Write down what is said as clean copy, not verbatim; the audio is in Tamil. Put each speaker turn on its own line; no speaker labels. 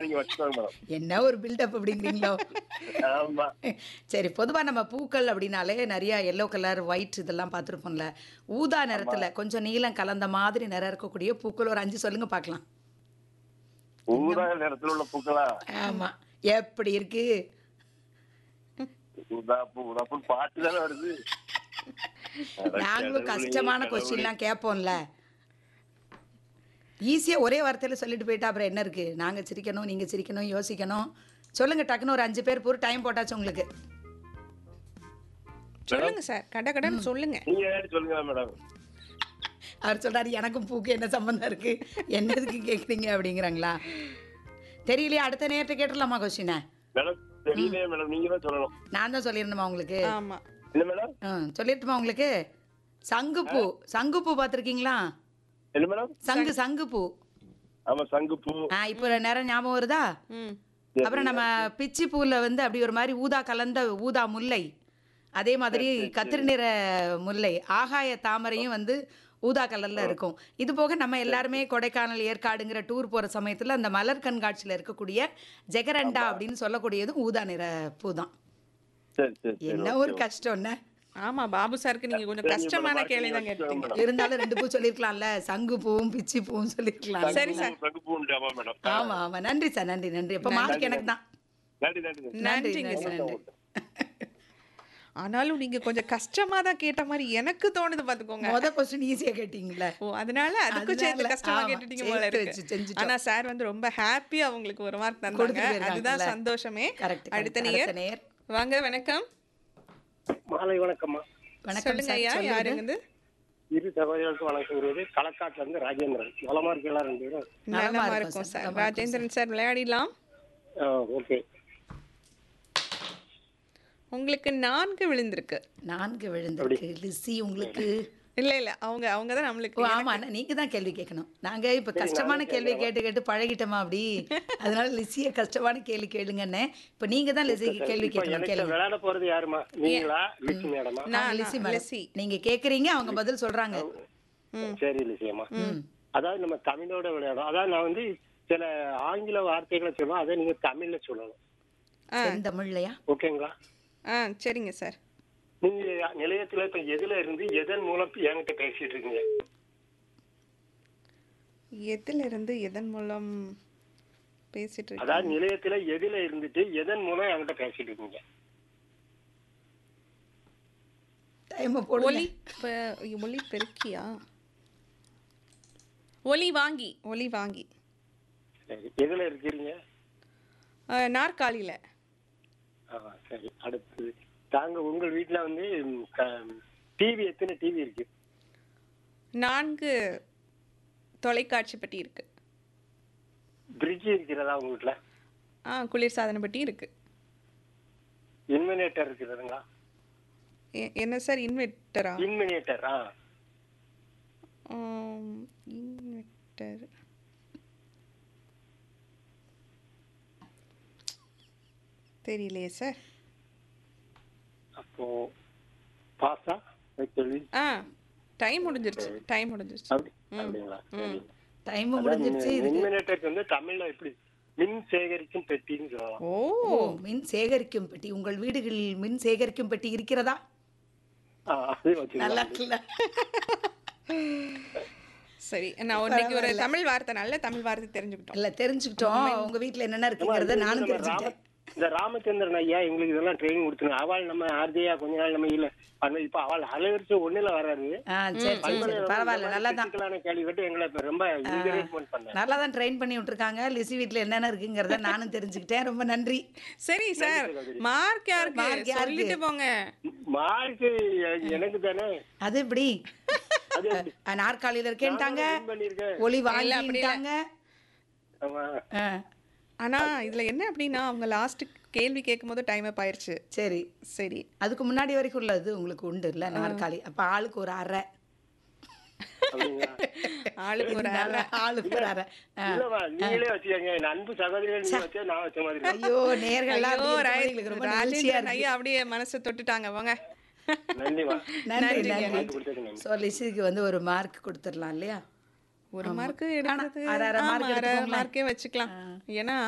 நீங்க வச்சுக்கோங்க மேடம்.
என்ன ஒரு பில்டப் அப்படிங்கிறீங்களோ?
ஆமா.
சரி, பொதுவா நம்ம பூக்கள் அப்படின்னாலே நெறைய எல்லோ கலர், ஒயிட் இதெல்லாம் பார்த்துருப்போம்ல. ஊதா
ஆமா.
நிறத்துல கொஞ்சம் நீலம் கலந்த மாதிரி நிறம் இருக்கக்கூடிய பூக்கள் ஒரு 5 சொல்லுங்க பார்க்கலாம்.
ஊதா நிறத்துல உள்ள பூக்களா?
ஆமா. எப்படி இருக்கு?
ஊதாப்பூ பாட்டு தானே வருது. அட
நாங்களும்
கடவுளே,
கஷ்டமான
கடவுளே.
கொஸ்டின்லாம் கேட்போம்ல. ஈஸியா ஒரே வார்த்தையில சொல்லிட்டு போயிட்டா அப்புறம் என்ன இருக்கு? நாங்க சிரிக்கணும், நீங்க சிரிக்கணும், யோசிக்கணும். சொல்லுங்க டக்குன்னு ஒரு 5 பேர் பூரா டைம் போட்டாச்சு உங்களுக்கு.
சொல்லுங்க சார், கட கடன்னு சொல்லுங்க.
நீங்க ஏதாச்சும் சொல்லுங்க மேடம்.
அவர் சொல்றாரு எனக்கும் பூக்கு என்ன சம்பந்தம் இருக்கு? என்ன எதுக்கு கேட்குறீங்க அப்படிங்கிறாங்களா? தெரியலையா? அடுத்த நேரத்தை கேட்டுடலாமா கொஸ்டினை?
மேடம் தெரியலையே மேடம், நீங்க தான் சொல்லணும்.
நான் தான் சொல்லியிருந்தேமா உங்களுக்கு?
ஆமா.
என்ன மேடம்?
சொல்லிட்டுமா உங்களுக்கு? சங்குப்பூ. சங்குப்பூ பார்த்துருக்கீங்களா?
என்ன மேடம்?
சங்குப்பூ.
ஆமா, சங்குப்பூ.
இப்போ நேரம் ஞாபகம் வருதா?
ம்.
அப்புறம் நம்ம பிச்சி பூவில் வந்து அப்படி ஒரு மாதிரி ஊதா கலந்த ஊதா முல்லை, அதே மாதிரி கத்திரி நிற முல்லை, ஆகாய தாமரையும் வந்து ஊதா கலர்ல இருக்கும். இது போக நம்ம எல்லாருமே கொடைக்கானல், ஏற்காடுங்கிற டூர் போற சமயத்துல அந்த மலர் கண்காட்சியில இருக்கக்கூடிய ஜெகரண்டா அப்படின்னு சொல்லக்கூடியதும் ஊதா நிற பூ தான்.
சரி சரி சரி.
என்ன ஒரு கஷ்டம்னா,
ஆமா, பாபு சாருக்கு நீங்க கொஞ்சம் கஷ்டமான கேள்வி தான் கேட்டீங்க.
இருந்தாலும் 2 பூ சொல்லியிருக்கலாம்ல, சங்கு பூவும் பிச்சி பூவும் சொல்லியிருக்கலாம்.
சரி சார்.
சங்குப்பூ உண்டு. ஆமா மேடம்.
ஆமா ஆமா, நன்றி சார், நன்றி நன்றி. அப்ப மார்க் எனக்கு தான்.
நன்றி நன்றி நன்றி.
நன்றிங்க சார்.
நன்றி.
ஆனாலும் நீங்க கொஞ்சம் கஷ்டமா தான் கேட்ட மாதிரி எனக்கு தோணுது பாத்துக்கோங்க.
முத கொஸ்டின் ஈஸியா கேட்டீங்களா?
ஓ, அதனால அதுக்கும் சேர்த்து
அதனால,
கஷ்டமா
ஆமா,
கேட்டுட்டீங்க
சேர்த்து
போல
வச்சு
இருக்கு.
செஞ்சுட்டோம்.
ஆனா சார் வந்து ரொம்ப ஹாப்பியா உங்களுக்கு ஒரு மார்க் தந்தாங்க.
கொடுத்துட்டு போயிருக்காங்கல்ல.
அதுதான் சந்தோஷமே.
Correct, correct.
அடுத்த
அடுத்த
நேயர்
நேயர்.
வாங்க, வணக்கம்.
மாலை வணக்கம்மா.
வணக்கம்
சொல்லுங்க
சார்,
ஐயா,
சொல்லுங்க.
யாருங்க இது?
இரு சகோதரர்களுக்கு வணக்கம் கூறுவது களக்காட்டுல இருந்து ராஜேந்திரன். நலமா இருக்கீங்களா ரெண்டு பேரும்?
நலமா
இருக்கும்
இருக்கும்
சார்,
சார்.
நலமா இருக்கும்
ராஜேந்திரன் சார், விளையாடிடலாம்.
ஓகே.
உங்களுக்கு 4 விழுந்திருக்கு.
4 விழுந்திருக்கு. லிசி உங்களுக்கு?
இல்ல இல்ல, அவங்க தான்
ஓ
நம்மளுக்கு.
ஆமா, நீங்க தான் கேள்வி கேட்கணும். நாங்க இப்ப கஷ்டமான கேள்வி கேட்டு கேட்டு பழகிட்டோமா அப்படி. அதனால லிசிய கஷ்டமான கேள்வி கேளுங்கன்னு. இப்ப நீங்க தான் லிசிக்கு கேள்வி
இப்ப
கேட்கணும்.
எனக்கு
கேளுங்க.
விளையாட போறது யாருமா? நீங்களா லிசி மேடமா?
நான்
லிசி மேடம்.
லிசி.
நீங்க கேக்குறீங்க, அவங்க பதில் சொல்றாங்க.
சரி லிசியம்மா. அதாவது நம்ம தமிழோட விளையாடும். அதாவது நான் வந்து சில ஆங்கில வார்த்தைகளை சொல்லுவோம், அதை நீங்க தமிழ்ல சொல்லணும்.
செந்தமிழ்லையா?
ஓகேங்களா?
சரிங்க சார்.
நீங்க நிலையத்துல இப்ப எதுல இருந்து எதன் மூலம் என்கிட்ட பேசிட்டு இருக்கீங்க?
எதுல இருந்து எதன் மூலம் பேசிட்டு இருக்கீங்க?
அதாவது நிலையத்துல எதுல இருந்துட்டு எதன் மூலம் என்கிட்ட பேசிட்டு இருக்கீங்க?
டைம் போடுங்க.
ஒலி பெருக்கியா? ஒலி வாங்கி.
சரி, எதுல இருக்கிறீங்க?
நாற்காலியில.
சரி, அடுத்தது தாங்க உங்கள் வீட்டுல வந்து டிவி எத்தனை டிவி இருக்கு?
4 தொலைக்காட்சி பெட்டி இருக்கு.
பிரிட்ஜ் இருக்கிறதா உங்க வீட்டுல?
குளிர் சாதன பெட்டி இருக்கு.
இன்வெர்டர் இருக்கிறதுங்களா?
என்ன சார் இன்வெர்டரா?
இன்வெர்டர்.
இன்வெர்டர் தெரியலையே சார்.
அப்போ பாசா கேள்வி.
டைம் முடிஞ்சிருச்சு.
அப்படிங்களா? சரி.
டைம் முடிஞ்சிருச்சு.
இன்வெர்டருக்கு வந்து தமிழ்ல எப்படி மின் சேகரிக்கும் பெட்டின்னு சொல்லலாம்.
ஓ, மின் சேகரிக்கும் பெட்டி. உங்கள் வீடுகளில் மின் சேகரிக்கும் பெட்டி இருக்கிறதா?
அது
நல்லா
வச்சுக்கலாம்.
இருக்குல்ல?
சரி, நான் இன்னைக்கு ஒரு தமிழ் வார்த்தை, நல்ல தமிழ் வார்த்தை தெரிஞ்சுக்கிட்டோம்.
இல்ல, தெரிஞ்சுக்கிட்டோம். உங்க வீட்டுல என்னென்ன இருக்குங்கிறத நானும் தெரிஞ்சுக்கிட்டேன்.
இந்த ராமச்சந்திரன் ஐயா எங்களுக்கு இதெல்லாம் ட்ரைனிங் கொடுத்துருங்க. அவள் நம்ம ஆர்ஜியா கொஞ்ச நாள் நம்ம இல்ல இப்ப அவள் அலைவரிச்சு ஒண்ணுல வராது.
சரி சரி சரி, பரவாயில்ல, நல்லா தான்.
கேள்வி கேட்டு எங்களை இப்ப ரொம்ப என்கரேஜ்மெண்ட் பண்ணேன்.
நல்லா தான் ட்ரெயின் பண்ணி விட்டுருக்காங்க. லிசி வீட்ல என்னென்ன இருக்குங்கிறத நானும் தெரிஞ்சுக்கிட்டேன். ரொம்ப நன்றி.
சரி சார், மார்க் யாருக்கு சொல்லிட்டு போங்க.
மார்க் எனக்கு தானே.
அது எப்படி? நாற்காலியில இருக்கேன்ட்டாங்க, ஒளி வாங்கிட்டாங்க.
ஆனா இதுல என்ன அப்படின்னா, அவங்க லாஸ்ட் கேள்வி கேட்கும் போது டைம் அப் ஆயிருச்சு.
சரி
சரி,
அதுக்கு முன்னாடி வரைக்கும் உள்ளது உங்களுக்கு உண்டு இல்ல நாற்காலி? அப்ப ஆளுக்கு ஒரு அரை.
ஆளுக்கு ஒரு அரை.
ஆளுக்கு ஒரு அரை.
நீங்களே வச்சுக்கோங்க. அன்பு சகோதரிகள் நீங்க வச்சா நான் வச்ச மாதிரி.
ஐயோ, நேயர்கள்லாம் ரொம்ப மகிழ்ச்சியா இருக்கு.
ஐயா அப்படியே மனசை தொட்டுட்டாங்க. வாங்க,
நன்றிமா.
நன்றி நன்றி. ஸோ லிசிக்கு வந்து ஒரு மார்க் கொடுத்துடலாம் இல்லையா?
ஒரு மார்க் எடுக்கிறது
அரை மார்க்கே
வச்சுக்கலாம். ஏன்னா